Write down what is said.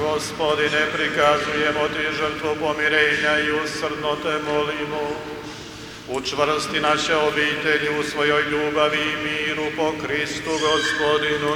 Gospodine, prikazujemo Ti žrtvu pomirenja i usrdno Te molimo. Učvrsti naše obitelji u svojoj ljubavi i miru po Kristu Gospodinu